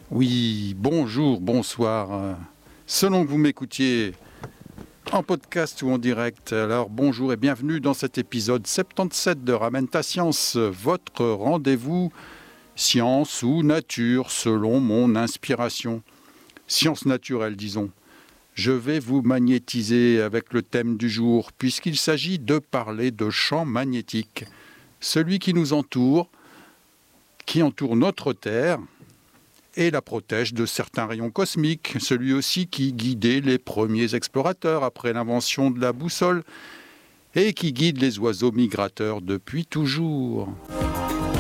Oui, bonjour, bonsoir. Selon que vous m'écoutiez en podcast ou en direct, alors bonjour et bienvenue dans cet épisode 77 de Ramène ta science, votre rendez-vous science ou nature selon mon inspiration. Science naturelle, disons. Je vais vous magnétiser avec le thème du jour, puisqu'il s'agit de parler de champ magnétique, celui qui nous entoure, qui entoure notre Terre, et la protège de certains rayons cosmiques, celui aussi qui guidait les premiers explorateurs après l'invention de la boussole et qui guide les oiseaux migrateurs depuis toujours.